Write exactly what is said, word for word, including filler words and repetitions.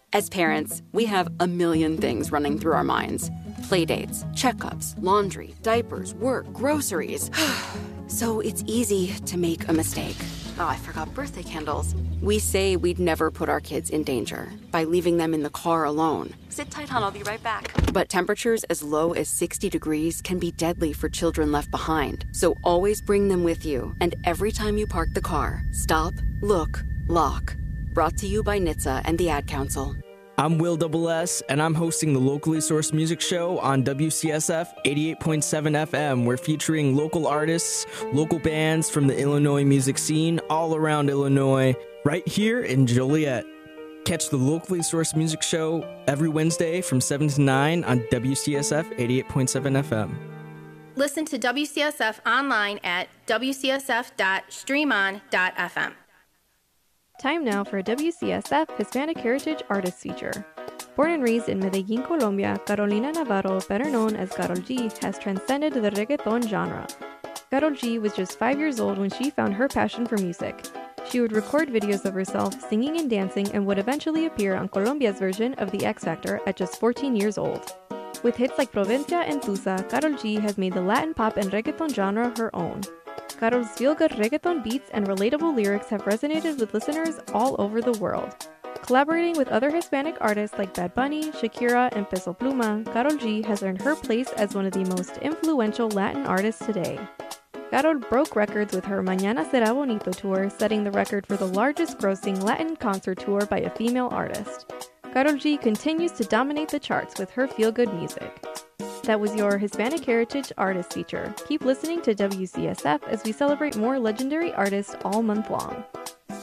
As parents, we have a million things running through our minds. Playdates, checkups, laundry, diapers, work, groceries. So it's easy to make a mistake. Oh, I forgot birthday candles. We say we'd never put our kids in danger by leaving them in the car alone. Sit tight, hon, I'll be right back. But temperatures as low as sixty degrees can be deadly for children left behind. So always bring them with you. And every time you park the car, stop, look, lock. Brought to you by N H T S A and the Ad Council. I'm Will Double S, and I'm hosting the Locally Sourced Music Show on W C S F eighty-eight point seven F M. We're featuring local artists, local bands from the Illinois music scene all around Illinois, right here in Joliet. Catch the Locally Sourced Music Show every Wednesday from seven to nine on W C S F eighty-eight point seven F M. Listen to W C S F online at w c s f dot stream on dot f m. Time now for a W C S F Hispanic Heritage Artist feature. Born and raised in Medellin, Colombia, Carolina Navarro, better known as Karol G, has transcended the reggaeton genre. Karol G was just five years old when she found her passion for music. She would record videos of herself singing and dancing and would eventually appear on Colombia's version of The X Factor at just fourteen years old. With hits like Provincia and Tusa, Karol G has made the Latin pop and reggaeton genre her own. Karol's feel-good reggaeton beats and relatable lyrics have resonated with listeners all over the world. Collaborating with other Hispanic artists like Bad Bunny, Shakira, and Peso Pluma, Karol G has earned her place as one of the most influential Latin artists today. Karol broke records with her Mañana Será Bonito tour, setting the record for the largest grossing Latin concert tour by a female artist. Karol G continues to dominate the charts with her feel-good music. That was your Hispanic Heritage Artist feature. Keep listening to W C S F as we celebrate more legendary artists all month long.